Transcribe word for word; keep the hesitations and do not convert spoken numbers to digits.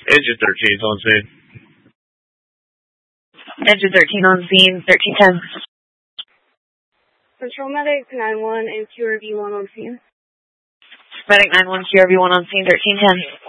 Engine thirteen on scene. Engine thirteen on scene, thirteen ten. Control Medic nine one and Q R V one on scene. Medic nine one, Q R V one on scene, thirteen ten.